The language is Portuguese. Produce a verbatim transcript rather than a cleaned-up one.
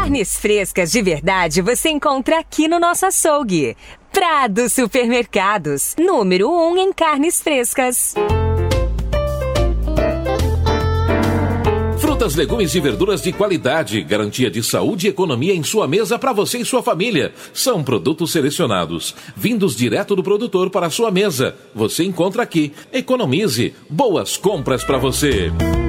Carnes frescas de verdade você encontra aqui no nosso açougue. Prado Supermercados, número um em carnes frescas. Frutas, legumes e verduras de qualidade, garantia de saúde e economia em sua mesa para você e sua família. São produtos selecionados, vindos direto do produtor para a sua mesa. Você encontra aqui. Economize. Boas compras para você.